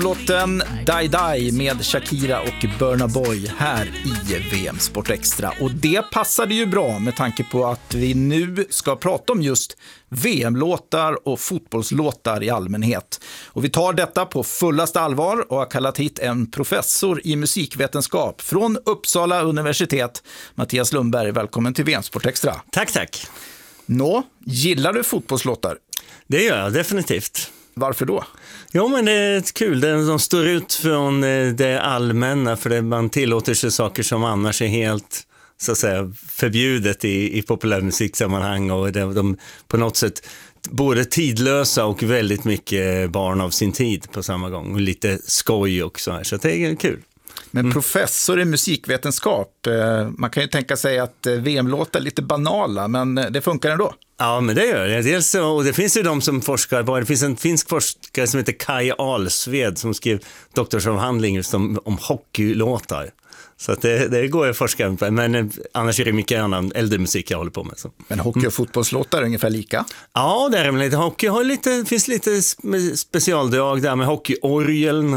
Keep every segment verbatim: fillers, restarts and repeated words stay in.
Låten Die Die med Shakira och Burna Boy här i V M Sport Extra. Och det passade ju bra med tanke på att vi nu ska prata om just V M-låtar och fotbollslåtar i allmänhet. Och vi tar detta på fullaste allvar och har kallat hit en professor i musikvetenskap från Uppsala universitet. Mattias Lundberg, välkommen till V M Sport Extra. Tack, tack. Nå, gillar du fotbollslåtar? Det gör jag definitivt. Varför då? Jo, men det är kul. De står ut från det allmänna, för det man tillåter sig saker som annars är helt, så att säga, förbjudet i, i populärmusiksammanhang, och de, de på något sätt både tidlösa och väldigt mycket barn av sin tid på samma gång, och lite skoj också här, så det är kul. Men professor i musikvetenskap, man kan ju tänka sig att V M-låtar är lite banala, men det funkar ändå. Ja, men det gör det. Dels så, och det finns ju de som forskar på, det finns en finsk forskare som heter Kai Alsved som skrev doktorsavhandling just om, om hockeylåtar. Så att det, det går att forska på, men annars är det mycket annan äldre musik jag håller på med. Så. Men hockey och fotbollslåtar är ungefär lika? Ja, det är lite. Hockey har lite, finns lite specialdrag där med hockeyorgeln.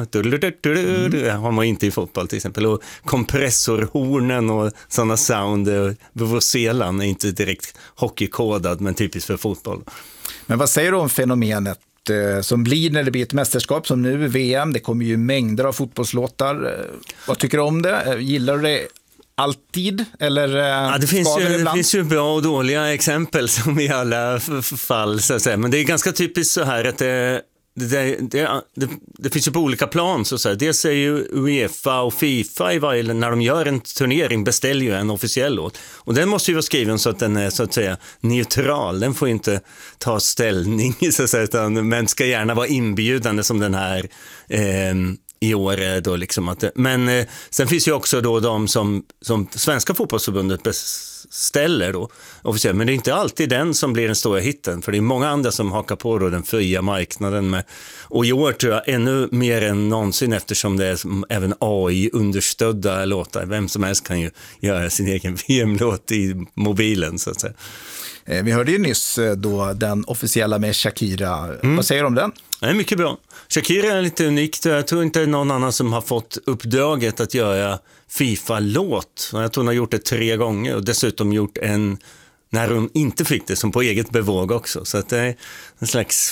Mm. Det har man inte i fotboll till exempel. Och kompressorhornen och sådana sound. Vuvuzelan är inte direkt hockeykodad, men typiskt för fotboll. Men vad säger du om fenomenet som blir när det blir ett mästerskap som nu V M? Det kommer ju mängder av fotbollslåtar. Vad tycker du om det? Gillar du det alltid? Eller ja, det, finns ju, det finns ju bra och dåliga exempel som i alla fall, så att säga. Men det är ganska typiskt så här att det Det, det, det, det finns ju på olika plan, så att säga. Dels är ju UEFA och FIFA i varje, när de gör en turnering beställer ju en officiell låt, och den måste ju vara skriven så att den är, så att säga, neutral. Den får inte ta ställning, så att säga, utan, men ska gärna vara inbjudande som den här eh, i år då, liksom att, men eh, sen finns ju också då de som, som Svenska fotbollsförbundet beställer då officiellt, men det är inte alltid den som blir den stora hitten, för det är många andra som hakar på då den fria marknaden med, och i år tror jag ännu mer än någonsin, eftersom det är även A I-understödda låtar. Vem som helst kan ju göra sin egen V M-låt i mobilen, så att säga. Vi hörde ju nyss då den officiella med Shakira. Mm. Vad säger du om den? Det är mycket bra. Shakira är lite unikt. Jag tror inte det är någon annan som har fått uppdraget att göra FIFA-låt. Jag tror hon har gjort det tre gånger, och dessutom gjort en när hon inte fick det, som på eget bevåg också. Så att det är en slags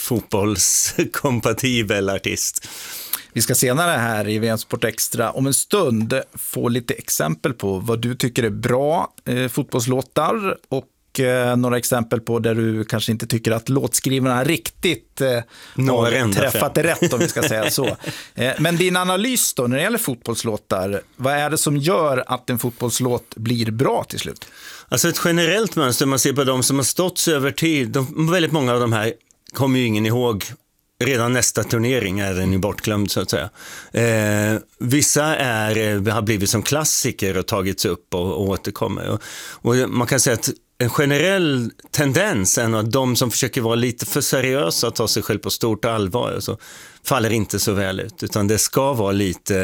fotbollskompatibel artist. Vi ska senare här i V M Sport Extra om en stund få lite exempel på vad du tycker är bra eh, fotbollslåtar, och några exempel på där du kanske inte tycker att låtskrivarna riktigt eh, har träffat det rätt, om vi ska säga så. Eh, men din analys då när det gäller fotbollslåtar, vad är det som gör att en fotbollslåt blir bra till slut? Alltså ett generellt mönster, man ser på de som har stått sig över tid, de, väldigt många av de här kommer ju ingen ihåg. Redan nästa turnering är den ju bortglömd, så att säga. Eh, vissa är, har blivit som klassiker och tagits upp och, och återkommer. Och, och man kan säga att en generell tendens är att de som försöker vara lite för seriösa och ta sig själv på stort allvar, så faller inte så väl ut. Utan det ska vara lite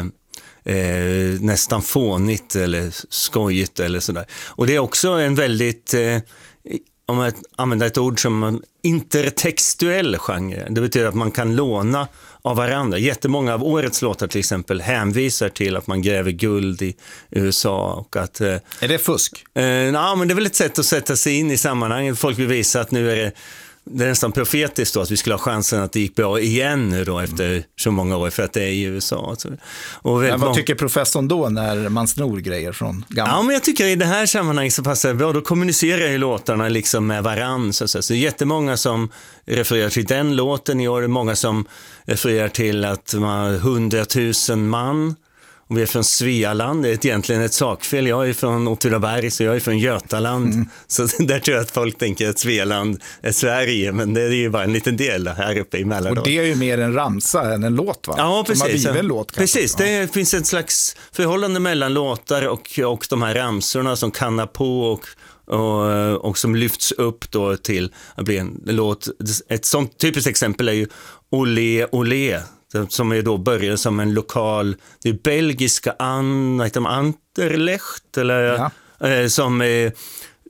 eh, nästan fånigt eller skojigt eller sådär. Och det är också en väldigt... Eh, om man använder ett ord som en intertextuell genre. Det betyder att man kan låna av varandra. Jättemånga av årets låtar till exempel hänvisar till att man gräver guld i U S A. Och att, är det fusk? Eh, na, men det är väl ett sätt att sätta sig in i sammanhanget. Folk vill visa att nu är det, det är nästan profetiskt då, att vi skulle ha chansen att det gick bra igen nu då, efter så många år, för att det är i U S A. Alltså. Och men vad tycker professorn då när man snor grejer från gamla? Ja, men jag tycker i det här sammanhanget så passar det bra. Då kommunicerar ju låtarna liksom med varann. Så, så. så jättemånga som refererar till den låten i år. Det är många som refererar till att man har hundratusen man. Och vi är från Svealand, det är egentligen ett sakfel. Jag är från Åtvidaberg, så jag är från Götaland. Mm. Så där tror jag att folk tänker att Svealand är Sverige, men det är ju bara en liten del här uppe i Mälardalen. Och det är ju mer en ramsa än en låt, va? Ja, precis. En låt, precis, det ja. Finns ett slags förhållande mellan låtar och, och de här ramsorna som kannar på och Och, och som lyfts upp då till att bli en låt. Ett sånt typiskt exempel är ju Olé Olé, som är då började som en lokal, det är belgiska an, Anderlecht eller, ja. eh, som är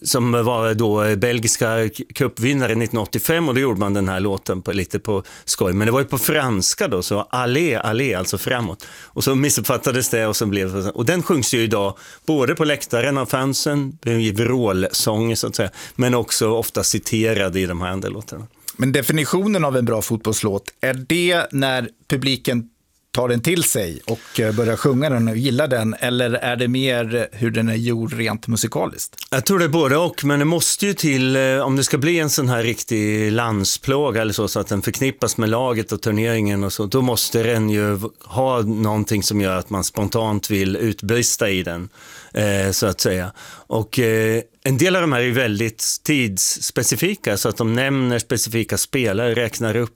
som var då belgiska cupvinnare nittonhundraåttiofem, och då gjorde man den här låten på, lite på skoj. Men det var ju på franska då, så allé, allé, alltså framåt. Och så missuppfattades det och så blev det. Och den sjungs ju idag både på läktaren av fansen, i vrålsång så att säga, men också ofta citerad i de här andra låtarna. Men definitionen av en bra fotbollslåt, är det när publiken tar den till sig och börjar sjunga den och gillar den, eller är det mer hur den är gjord rent musikaliskt? Jag tror det är både och, men det måste ju till, om det ska bli en sån här riktig landsplåga eller så, så att den förknippas med laget och turneringen och så, då måste den ju ha någonting som gör att man spontant vill utbrista i den, eh, så att säga. Och eh, en del av de här är väldigt tidsspecifika, så att de nämner specifika spelare, räknar upp.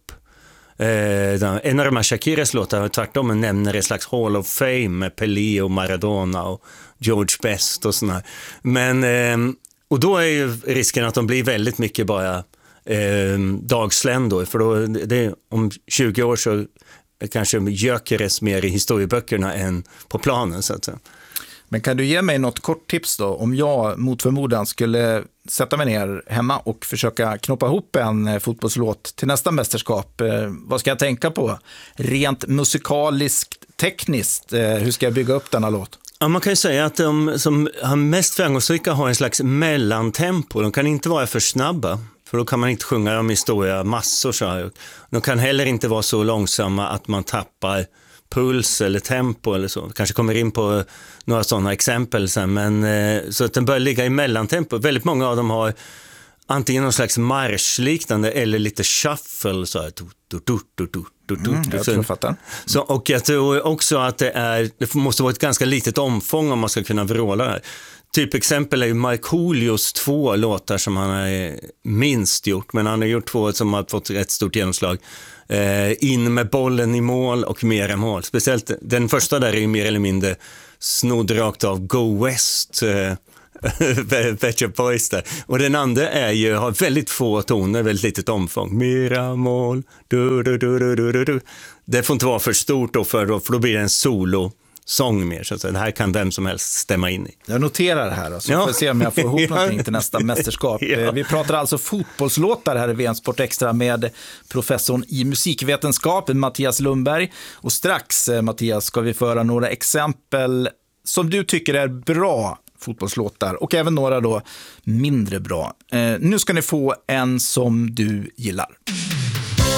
Eh, en av de här Shakiras låtar tvärtom nämner ett slags Hall of Fame med Pelé och Maradona och George Best och sådär. Men eh, och då är ju risken att de blir väldigt mycket bara eh, dagsländor, för då det, om tjugo år så kanske Gyökeres mer i historieböckerna än på planen, så att säga. Men kan du ge mig något kort tips då, om jag mot förmodan skulle sätta mig ner hemma och försöka knoppa ihop en fotbollslåt till nästa mästerskap? Eh, vad ska jag tänka på? Rent musikaliskt, tekniskt, eh, hur ska jag bygga upp denna låt? Ja, man kan ju säga att de som har mest framgångsrika har en slags mellantempo. De kan inte vara för snabba, för då kan man inte sjunga dem i stora massor så här. De kan heller inte vara så långsamma att man tappar puls eller tempo eller så. Kanske kommer in på några sådana exempel sen, men eh, så att den bör ligga i mellantempo. Väldigt många av dem har antingen någon slags marschliknande eller lite shuffle så här. Du, du, du, du, du, du, mm, jag tror jag fattar. Så, och jag tror också att det är det måste vara ett ganska litet omfång om man ska kunna vråla här. Typ exempel är ju Markoolios två låtar som han har minst gjort, men han har gjort två som har fått ett stort genomslag. Eh, in med bollen i mål och mera mål. Speciellt den första där är ju mer eller mindre snodd rakt av Go West, eh, Better Boys där. Och den andra är ju, har väldigt få toner, väldigt litet omfång. Mera mål, du, du, du, du, du, du. Det får inte vara för stort då, för då, för då blir det en solo sång mer, så att säga. Det här kan vem som helst stämma in i. Jag noterar det här då, så ja. får jag se om jag får ihop någonting till nästa mästerskap. Ja. Vi pratar alltså fotbollslåtar här i V M Sport Extra med professorn i musikvetenskap Mattias Lundberg, och strax, Mattias, ska vi föra några exempel som du tycker är bra fotbollslåtar och även några då mindre bra. Eh, nu ska ni få en som du gillar.